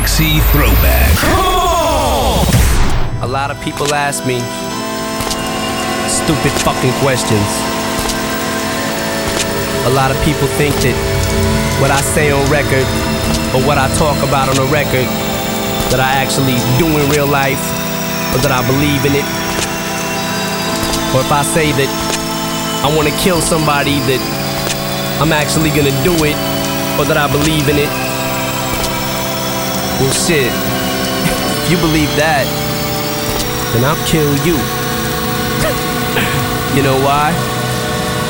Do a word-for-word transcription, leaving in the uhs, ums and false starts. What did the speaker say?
Sexy Throwback. A lot of people ask me stupid fucking questions. A lot of people think that what I say on record or what I talk about on the record that I actually do in real life, or that I believe in it. Or if I say that I want to kill somebody, that I'm actually gonna do it, or that I believe in it. Well, shit, if you believe that, then I'll kill you. You know why?